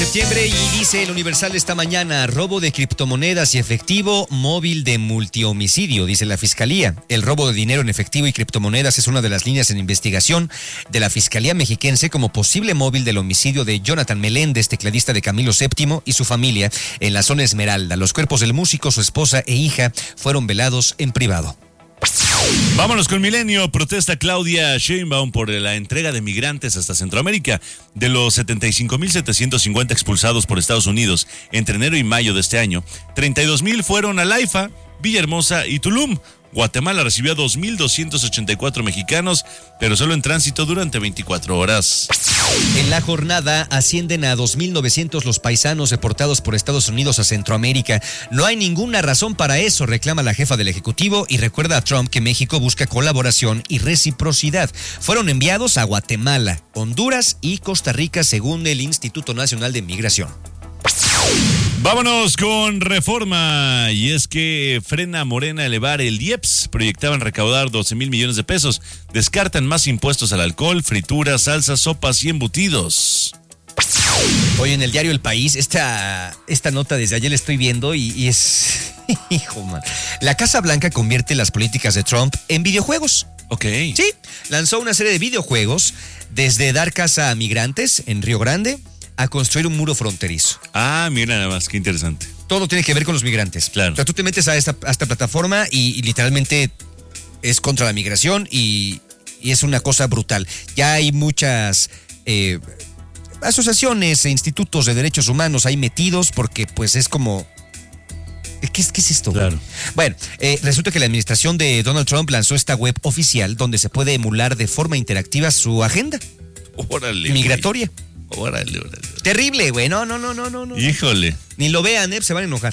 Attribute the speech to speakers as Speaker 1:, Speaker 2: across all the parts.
Speaker 1: septiembre y dice el Universal esta mañana: robo de criptomonedas y efectivo, móvil de multihomicidio, dice la Fiscalía. El robo de dinero en efectivo y criptomonedas es una de las líneas en investigación de la Fiscalía Mexiquense como posible móvil del homicidio de Jonathan Meléndez, tecladista de Camilo VII, y su familia en la zona Esmeralda. Los cuerpos del músico, su esposa e hija fueron velados en privado.
Speaker 2: Vámonos con Milenio. Protesta Claudia Sheinbaum por la entrega de migrantes hasta Centroamérica. De los 75,750 expulsados por Estados Unidos entre enero y mayo de este año, 32,000 fueron a Laifa, Villahermosa y Tulum. Guatemala recibió a 2,284 mexicanos, pero solo en tránsito durante 24 horas.
Speaker 1: En la jornada ascienden a 2,900 los paisanos deportados por Estados Unidos a Centroamérica. No hay ninguna razón para eso, reclama la jefa del Ejecutivo y recuerda a Trump que México busca colaboración y reciprocidad. Fueron enviados a Guatemala, Honduras y Costa Rica, según el Instituto Nacional de Migración.
Speaker 2: Vámonos con Reforma, y es que frena Morena elevar el IEPS. Proyectaban recaudar 12,000 millones de pesos. Descartan más impuestos al alcohol, frituras, salsas, sopas y embutidos.
Speaker 1: Hoy en el diario El País, esta nota desde ayer la estoy viendo y es... Hijo, man. La Casa Blanca convierte las políticas de Trump en videojuegos.
Speaker 2: Ok.
Speaker 1: Sí, lanzó una serie de videojuegos, desde dar casa a migrantes en Río Grande a construir un muro fronterizo.
Speaker 2: Ah, mira nada más, qué interesante.
Speaker 1: Todo tiene que ver con los migrantes.
Speaker 2: Claro.
Speaker 1: O sea, tú te metes a esta plataforma y literalmente es contra la migración y es una cosa brutal. Ya hay muchas asociaciones e institutos de derechos humanos ahí metidos porque pues es como... ¿Qué es esto?
Speaker 2: Claro.
Speaker 1: Bueno, resulta que la administración de Donald Trump lanzó esta web oficial donde se puede emular de forma interactiva su agenda migratoria.
Speaker 2: Órale.
Speaker 1: Terrible, güey. No.
Speaker 2: Híjole.
Speaker 1: Ni lo vean, se van a enojar.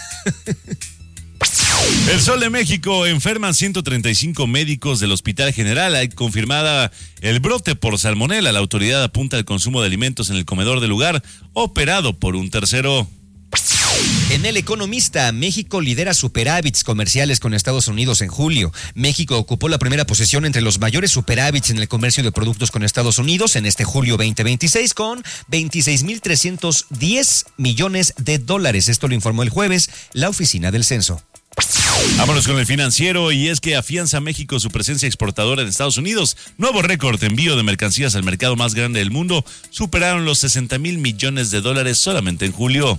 Speaker 2: El Sol de México: enferman 135 médicos del Hospital General. Hay confirmada el brote por salmonela. La autoridad apunta al consumo de alimentos en el comedor del lugar, operado por un tercero.
Speaker 1: En El Economista, México lidera superávits comerciales con Estados Unidos en julio. México ocupó la primera posición entre los mayores superávits en el comercio de productos con Estados Unidos en este julio 2026 con 26,310 millones de dólares. Esto lo informó el jueves la Oficina del Censo.
Speaker 2: Vámonos con El Financiero, y es que afianza México su presencia exportadora en Estados Unidos. Nuevo récord: envío de mercancías al mercado más grande del mundo. Superaron los 60,000 millones de dólares solamente en julio.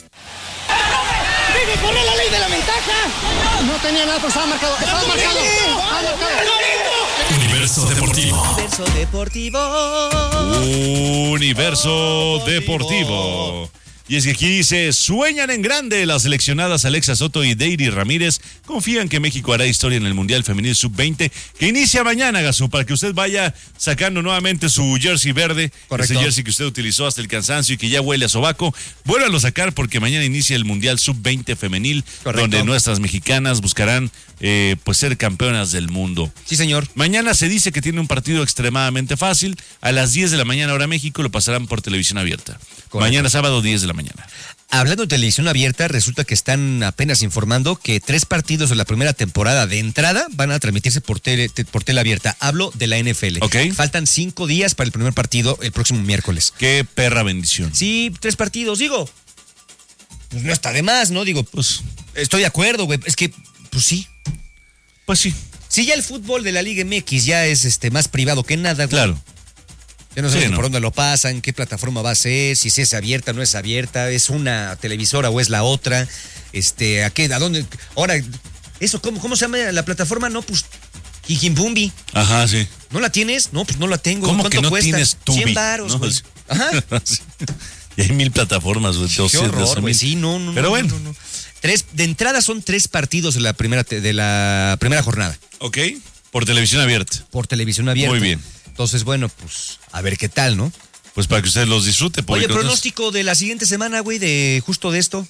Speaker 3: ¡Corre la ley de la ventaja! No tenía nada, pero estaba marcado.
Speaker 4: Universo Deportivo.
Speaker 2: Universo Deportivo. Y es que aquí dice: sueñan en grande. Las seleccionadas Alexa Soto y Deiri Ramírez confían que México hará historia en el Mundial Femenil Sub-20, que inicia mañana, Gasú, para que usted vaya sacando nuevamente su jersey verde.
Speaker 1: Correcto.
Speaker 2: Ese jersey que usted utilizó hasta el cansancio y que ya huele a sobaco. Vuélvalo a sacar, porque mañana inicia el Mundial Sub-20 Femenil. Correcto. Donde nuestras mexicanas buscarán pues ser campeonas del mundo.
Speaker 1: Sí, señor.
Speaker 2: Mañana se dice que tiene un partido extremadamente fácil. A las 10 de la mañana hora México lo pasarán por televisión abierta. Correcto. Mañana sábado 10 de la mañana.
Speaker 1: Hablando de televisión abierta, resulta que están apenas informando que 3 partidos de la primera temporada de entrada van a transmitirse por tele abierta. Hablo de la NFL.
Speaker 2: Okay.
Speaker 1: Faltan 5 días para el primer partido el próximo miércoles.
Speaker 2: Qué perra bendición.
Speaker 1: Sí, 3 partidos, digo. Pues no está de más, ¿no? Digo, pues estoy de acuerdo, güey. Es que, pues sí.
Speaker 2: Pues sí.
Speaker 1: Sí, ya el fútbol de la Liga MX ya es más privado que nada, güey.
Speaker 2: Claro.
Speaker 1: Yo no sé por dónde lo pasan, qué plataforma va a ser, si es abierta o no es abierta, es una televisora o es la otra, ¿a dónde? Ahora, eso, ¿cómo se llama la plataforma? No, pues, Kikimbumbi.
Speaker 2: Ajá, sí.
Speaker 1: ¿No la tienes? No, pues no la tengo.
Speaker 2: ¿Cómo
Speaker 1: ¿Cuánto
Speaker 2: que no
Speaker 1: cuesta?
Speaker 2: tienes Tubi?
Speaker 1: 100 varos, güey. Ajá.
Speaker 2: Y hay 1,000 plataformas, güey.
Speaker 1: Qué horror, güey. Sí, no.
Speaker 2: Pero bueno.
Speaker 1: No. De entrada son 3 partidos de la primera jornada.
Speaker 2: Ok. Por televisión abierta.
Speaker 1: Por televisión abierta.
Speaker 2: Muy bien.
Speaker 1: Entonces, bueno, pues, a ver qué tal, ¿no?
Speaker 2: Pues para que usted los disfrute.
Speaker 1: Oye, pronóstico de la siguiente semana, güey, de justo de esto.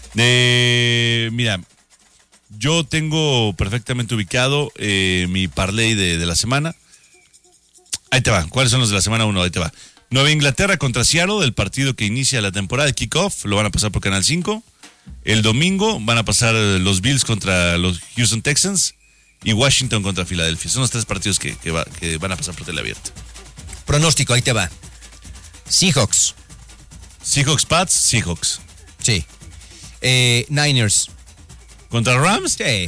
Speaker 2: Mira, yo tengo perfectamente ubicado mi parlay de la semana. Ahí te va. ¿Cuáles son los de la semana 1? Ahí te va. Nueva Inglaterra contra Seattle, el partido que inicia la temporada, el kickoff, lo van a pasar por Canal 5. El domingo van a pasar los Bills contra los Houston Texans y Washington contra Filadelfia. Son los 3 partidos que van a pasar por tele abierta.
Speaker 1: Pronóstico, ahí te va. Seahawks,
Speaker 2: Seahawks, Pats, Seahawks.
Speaker 1: Sí. Niners.
Speaker 2: ¿Contra Rams?
Speaker 1: Sí.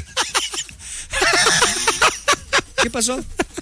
Speaker 1: ¿Qué pasó?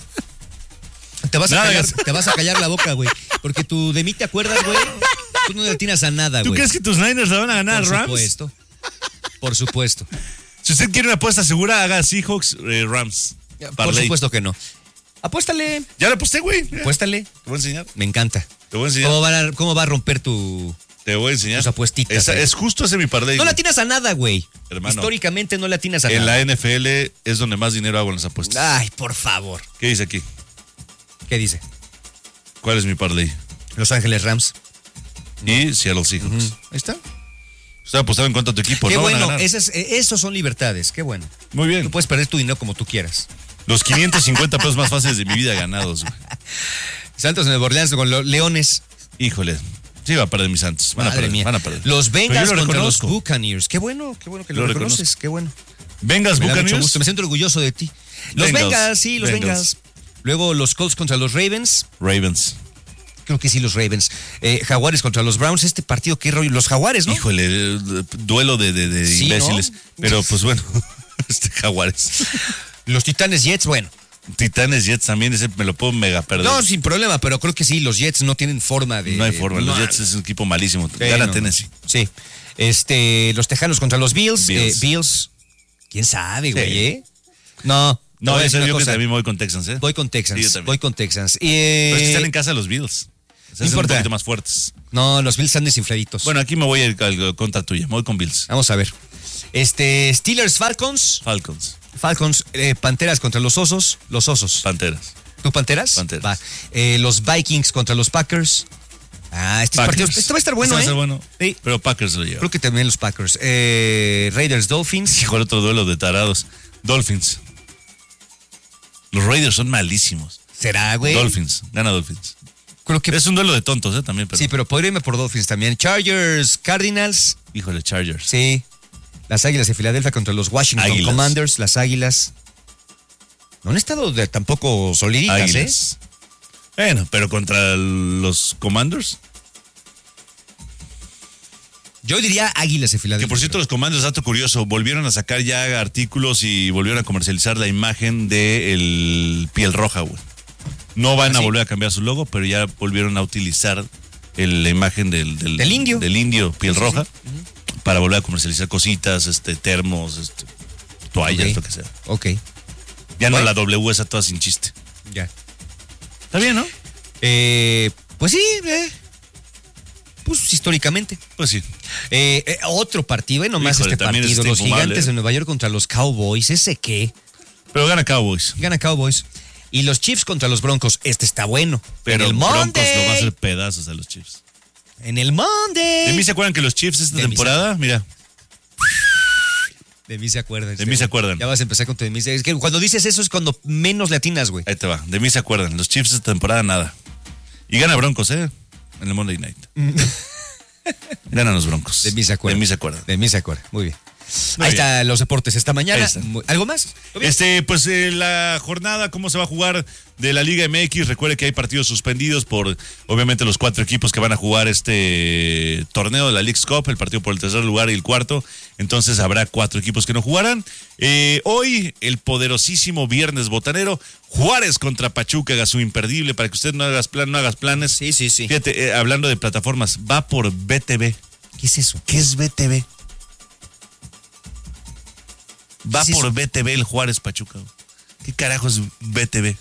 Speaker 1: Te vas a callar la boca, güey. Porque tú de mí te acuerdas, güey. Tú no le atinas a nada, güey.
Speaker 2: ¿Tú crees que tus Niners la van a ganar, Rams?
Speaker 1: Por supuesto. Por supuesto.
Speaker 2: Si usted quiere una apuesta segura, haga Seahawks, Rams.
Speaker 1: Por
Speaker 2: Parlay.
Speaker 1: supuesto que no. Apuéstale.
Speaker 2: Ya le aposté, güey. Mira,
Speaker 1: Apuéstale.
Speaker 2: Te voy a enseñar.
Speaker 1: Me encanta.
Speaker 2: Te voy a enseñar.
Speaker 1: ¿Cómo va a romper tu...
Speaker 2: Te voy a enseñar.
Speaker 1: tus apuestitas,
Speaker 2: Es justo ese mi parlay.
Speaker 1: No le
Speaker 2: güey.
Speaker 1: atinas a nada, güey.
Speaker 2: Hermano.
Speaker 1: Históricamente no le atinas a
Speaker 2: En
Speaker 1: nada.
Speaker 2: la NFL es donde más dinero hago en las apuestas.
Speaker 1: Ay, por favor.
Speaker 2: ¿Qué dice aquí?
Speaker 1: ¿Qué dice?
Speaker 2: ¿Cuál es mi parlay?
Speaker 1: Los Ángeles Rams.
Speaker 2: Y Seattle Seahawks.
Speaker 1: Ahí está.
Speaker 2: Usted apostaba en cuanto a tu equipo.
Speaker 1: Qué
Speaker 2: no van a
Speaker 1: bueno.
Speaker 2: ganar.
Speaker 1: Esos son libertades. Qué bueno.
Speaker 2: Muy bien.
Speaker 1: Tú puedes perder tu dinero como tú quieras.
Speaker 2: Los 550 pesos más fáciles de mi vida ganados, güey.
Speaker 1: Santos en el Orleans con los Leones.
Speaker 2: Híjole. Sí, va a perder mis Santos. Van a
Speaker 1: Madre
Speaker 2: perder,
Speaker 1: mía.
Speaker 2: van a perder.
Speaker 1: Los
Speaker 2: Pero
Speaker 1: Bengals
Speaker 2: yo lo
Speaker 1: contra los
Speaker 2: reconozco.
Speaker 1: Buccaneers. Qué bueno que lo reconoces.
Speaker 2: reconozco.
Speaker 1: Qué bueno.
Speaker 2: Vengas,
Speaker 1: Me da mucho
Speaker 2: Buccaneers.
Speaker 1: gusto. Me siento orgulloso de ti. Los Bengals, sí, los
Speaker 2: Bengals.
Speaker 1: Bengals. Luego los Colts contra los Ravens.
Speaker 2: Ravens.
Speaker 1: Creo que sí, los Ravens. Jaguares contra los Browns. Este partido, qué rollo. Los Jaguares, ¿no?
Speaker 2: Híjole, duelo de
Speaker 1: Sí,
Speaker 2: imbéciles.
Speaker 1: ¿no?
Speaker 2: Pero pues bueno, Jaguares.
Speaker 1: Los Titanes Jets, bueno.
Speaker 2: Titanes Jets también, ese me lo puedo mega perder.
Speaker 1: No, sin problema, pero creo que sí, los Jets no tienen forma de...
Speaker 2: No hay forma, los
Speaker 1: No,
Speaker 2: Jets es un equipo malísimo.
Speaker 1: sí,
Speaker 2: Gana
Speaker 1: no.
Speaker 2: Tennessee.
Speaker 1: Sí. Los Tejanos contra los Bills.
Speaker 2: Bills.
Speaker 1: ¿Quién sabe, güey,
Speaker 2: Sí.
Speaker 1: No. te
Speaker 2: No,
Speaker 1: voy a decir
Speaker 2: yo
Speaker 1: una
Speaker 2: que
Speaker 1: cosa.
Speaker 2: también me voy con Texans, ¿eh?
Speaker 1: Voy con Texans.
Speaker 2: Sí, yo también.
Speaker 1: Voy con Texans.
Speaker 2: Pero es que están en casa los Bills. O sea,
Speaker 1: no
Speaker 2: son un
Speaker 1: importa.
Speaker 2: poquito más fuertes.
Speaker 1: No, los Bills están desinfladitos.
Speaker 2: Bueno, aquí me voy a ir contra tuya. Me voy con Bills.
Speaker 1: Vamos a ver. Steelers Falcons.
Speaker 2: Falcons.
Speaker 1: Panteras contra los Osos. Los Osos.
Speaker 2: Panteras.
Speaker 1: ¿Tú Panteras?
Speaker 2: Panteras.
Speaker 1: Va. Los Vikings contra los Packers. Este partido. Este va a estar bueno,
Speaker 2: Este
Speaker 1: ¿eh?
Speaker 2: va a estar bueno.
Speaker 1: Sí.
Speaker 2: Pero Packers lo lleva.
Speaker 1: Creo que también los Packers. Raiders Dolphins.
Speaker 2: Hijo, el otro duelo de tarados. Dolphins. Los Raiders son malísimos.
Speaker 1: ¿Será, güey?
Speaker 2: Dolphins. Gana Dolphins.
Speaker 1: Creo que
Speaker 2: Es un duelo de tontos, ¿eh? También, pero...
Speaker 1: sí, pero podría irme por Dolphins también. Chargers, Cardinals.
Speaker 2: Híjole, Chargers.
Speaker 1: Sí. Las Águilas de Filadelfia contra los Washington
Speaker 2: Águilas.
Speaker 1: Commanders. Las Águilas. No han estado tampoco soliditas,
Speaker 2: Águilas. Bueno, pero contra los Commanders.
Speaker 1: Yo diría Águilas de Filadelfia.
Speaker 2: Que por cierto, los Commanders, dato curioso, volvieron a sacar ya artículos y volvieron a comercializar la imagen de el piel roja, güey. No van
Speaker 1: ¿Ah,
Speaker 2: a
Speaker 1: sí?
Speaker 2: volver a cambiar su logo, pero ya volvieron a utilizar la imagen del
Speaker 1: indio.
Speaker 2: Del indio piel
Speaker 1: Sí,
Speaker 2: roja
Speaker 1: sí.
Speaker 2: para volver a comercializar cositas, termos, toallas,
Speaker 1: Ok.
Speaker 2: lo que sea.
Speaker 1: Ok,
Speaker 2: Ya no
Speaker 1: Bueno.
Speaker 2: la W esa toda sin chiste.
Speaker 1: ya.
Speaker 2: Está bien, ¿no?
Speaker 1: Pues sí, pues históricamente.
Speaker 2: Pues sí.
Speaker 1: Otro partido, nomás
Speaker 2: Híjole,
Speaker 1: este
Speaker 2: también
Speaker 1: partido.
Speaker 2: está
Speaker 1: Los
Speaker 2: infumable,
Speaker 1: Gigantes
Speaker 2: ¿eh?
Speaker 1: de Nueva York contra los Cowboys. ¿Ese qué?
Speaker 2: Pero gana Cowboys.
Speaker 1: Gana Cowboys. Y los Chiefs contra los Broncos. Este está bueno.
Speaker 2: Pero
Speaker 1: en el
Speaker 2: Broncos
Speaker 1: Monday.
Speaker 2: lo va a hacer pedazos a los Chiefs.
Speaker 1: En el Monday.
Speaker 2: ¿De mí se acuerdan que los Chiefs esta
Speaker 1: De mí
Speaker 2: temporada? Mira,
Speaker 1: De mí se acuerdan.
Speaker 2: De mí se acuerdan.
Speaker 1: Ya vas a empezar con tu de mí. Es que cuando dices eso es cuando menos le atinas, güey.
Speaker 2: ahí te va. De mí se acuerdan. Los Chiefs esta temporada nada. Y gana Broncos, ¿eh? En el Monday Night. Ganan los Broncos.
Speaker 1: De mí se acuerdan.
Speaker 2: De mí se acuerdan.
Speaker 1: De mí se acuerdan. Muy bien.
Speaker 2: Muy
Speaker 1: Ahí
Speaker 2: bien.
Speaker 1: están los deportes esta mañana.
Speaker 2: Ahí está.
Speaker 1: ¿Algo más?
Speaker 2: Pues la jornada, cómo se va a jugar de la Liga MX. Recuerde que hay partidos suspendidos por, obviamente, los 4 equipos que van a jugar este torneo de la Leagues Cup, el partido por el tercer lugar y el cuarto. Entonces habrá 4 equipos que no jugarán. Hoy, el poderosísimo viernes botanero, Juárez contra Pachuca, haga su imperdible para que usted no hagas planes.
Speaker 1: Sí.
Speaker 2: Fíjate, hablando de plataformas, va por BTV.
Speaker 1: ¿Qué es eso?
Speaker 2: ¿Qué es BTV? Va
Speaker 1: ¿Qué es
Speaker 2: por
Speaker 1: eso?
Speaker 2: BTV el Juárez Pachuca. güey. ¿Qué carajo es BTV?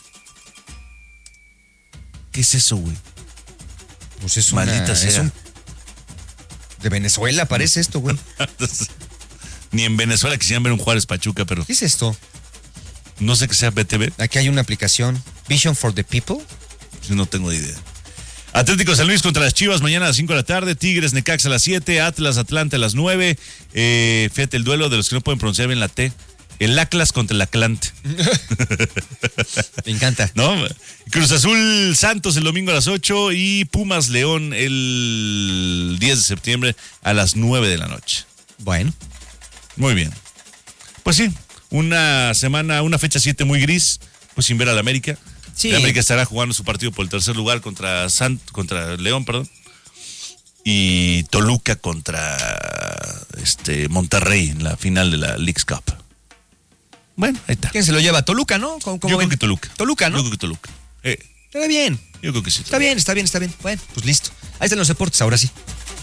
Speaker 2: ¿Qué es eso, güey?
Speaker 1: Pues es
Speaker 2: Maldita sea.
Speaker 1: De Venezuela parece esto, güey.
Speaker 2: Ni en Venezuela quisieran ver un Juárez Pachuca, pero
Speaker 1: ¿Qué es esto?
Speaker 2: no sé qué sea BTV.
Speaker 1: Aquí hay una aplicación. Vision for the People.
Speaker 2: No tengo idea. Atlético San Luis contra las Chivas mañana a las 5 de la tarde. Tigres Necaxa a las 7. Atlas Atlante a las 9. Fíjate, el duelo de los que no pueden pronunciar bien la T. El Atlas contra el Atlante.
Speaker 1: Me encanta.
Speaker 2: ¿No? Cruz Azul Santos el domingo a las 8 y Pumas León el 10 de septiembre a las 9 de la noche.
Speaker 1: Bueno.
Speaker 2: Muy bien. Pues sí, una fecha 7 muy gris, pues sin ver al América.
Speaker 1: Sí.
Speaker 2: El América estará jugando su partido por el tercer lugar contra León, perdón. y Toluca contra Monterrey en la final de la Leagues Cup. Bueno, ahí está.
Speaker 1: ¿Quién se lo lleva? Toluca, ¿no? ¿Cómo
Speaker 2: Yo
Speaker 1: ven?
Speaker 2: creo que Toluca.
Speaker 1: Toluca, ¿no?
Speaker 2: Yo creo que Toluca.
Speaker 1: Está bien.
Speaker 2: Yo creo que sí.
Speaker 1: Está bien, está bien, está bien. Bueno, pues listo. Ahí están los deportes, ahora sí.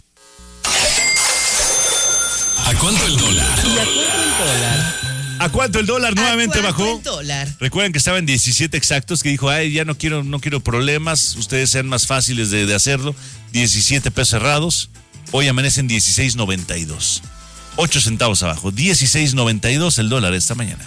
Speaker 4: ¿A cuánto el dólar?
Speaker 2: ¿A cuánto el dólar nuevamente bajó?
Speaker 1: El dólar?
Speaker 2: Recuerden que estaba en 17 exactos, que dijo, ay, ya no quiero problemas, ustedes sean más fáciles de hacerlo. 17 pesos cerrados. Hoy amanecen 16.92. 8 centavos abajo. 16.92 el dólar esta mañana.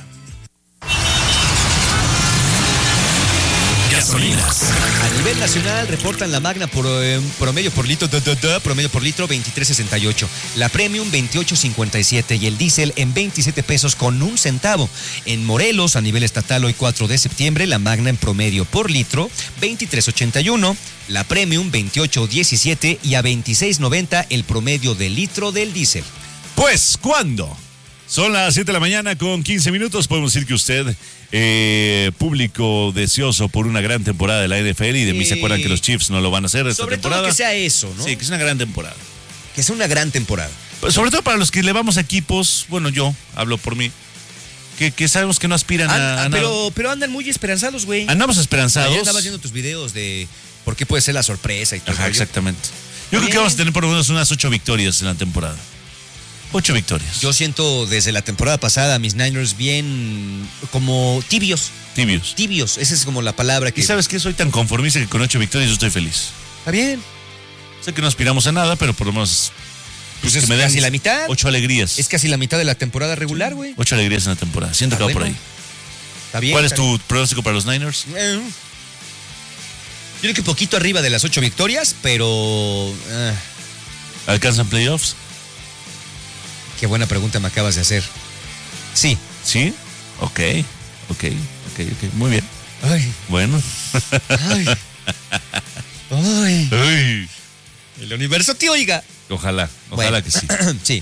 Speaker 4: Gasolinas.
Speaker 1: A nivel nacional reportan la Magna por promedio por litro 23.68, la Premium 28.57 y el diésel en 27 pesos con un centavo. En Morelos, a nivel estatal, hoy 4 de septiembre, la Magna en promedio por litro 23.81, la Premium 28.17 y a 26.90 el promedio de litro del diésel.
Speaker 2: Pues, ¿cuándo? Son las 7 de la mañana con 15 minutos. Podemos decir que usted, público deseoso por una gran temporada de la NFL, y de mí se acuerdan que los Chiefs no lo van a hacer esta
Speaker 1: Sobre
Speaker 2: temporada.
Speaker 1: todo que sea eso, ¿no?
Speaker 2: Sí, que es una gran temporada.
Speaker 1: Que sea una gran temporada.
Speaker 2: Pues sobre todo para los que le vamos a equipos, bueno, yo hablo por mí, que sabemos que no aspiran a nada.
Speaker 1: Pero andan muy esperanzados, güey.
Speaker 2: Andamos esperanzados.
Speaker 1: Ayer andabas viendo tus videos de por qué puede ser la sorpresa y todo.
Speaker 2: Ajá, exactamente. Yo creo que vamos a tener por lo menos unas 8 victorias en la temporada. 8 victorias.
Speaker 1: Yo siento desde la temporada pasada a mis Niners bien como tibios.
Speaker 2: Tibios.
Speaker 1: Tibios, esa es como la palabra que...
Speaker 2: ¿Y sabes qué? Soy tan conformista que con 8 victorias yo estoy feliz.
Speaker 1: Está bien.
Speaker 2: Sé que no aspiramos a nada, pero por lo menos...
Speaker 1: Pues
Speaker 2: que
Speaker 1: es
Speaker 2: me den
Speaker 1: casi la mitad.
Speaker 2: 8 alegrías.
Speaker 1: Es casi la mitad de la temporada regular, güey.
Speaker 2: 8 alegrías en la temporada. Siento que va por ahí.
Speaker 1: Está bien.
Speaker 2: ¿Cuál es tu pronóstico para los Niners?
Speaker 1: Yo creo que poquito arriba de las 8 victorias, pero...
Speaker 2: ¿Alcanzan playoffs?
Speaker 1: Qué buena pregunta me acabas de hacer. Sí.
Speaker 2: ¿Sí? Ok. Muy bien.
Speaker 1: Ay.
Speaker 2: Bueno.
Speaker 1: Ay. Ay.
Speaker 2: Ay.
Speaker 1: El universo te oiga.
Speaker 2: Ojalá
Speaker 1: Bueno.
Speaker 2: que sí.
Speaker 1: Sí.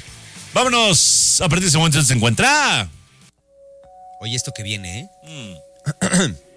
Speaker 2: Vámonos. A partir de ese momento se encuentra.
Speaker 1: Oye, esto que viene, ¿eh?